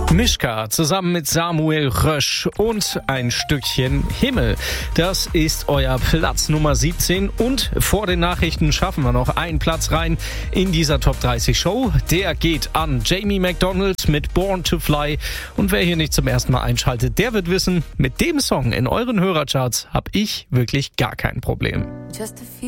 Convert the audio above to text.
Mischka zusammen mit Samuel Rösch und ein Stückchen Himmel. Das ist euer Platz Nummer 17 und vor den Nachrichten schaffen wir noch einen Platz rein in dieser Top 30 Show. Der geht an Jamie McDonald mit Born to Fly und wer hier nicht zum ersten Mal einschaltet, der wird wissen, mit dem Song in euren Hörercharts habe ich wirklich gar kein Problem.